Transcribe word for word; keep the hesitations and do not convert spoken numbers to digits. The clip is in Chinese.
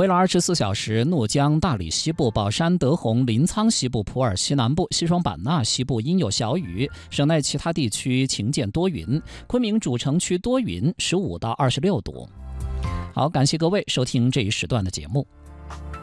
未来二十四小时，怒江、大理西部、宝山、德宏、临沧西部、普洱西南部、西双版纳西部阴有小雨，省内其他地区晴间多云。昆明主城区多云，十五到二十六度。好，感谢各位收听这一时段的节目。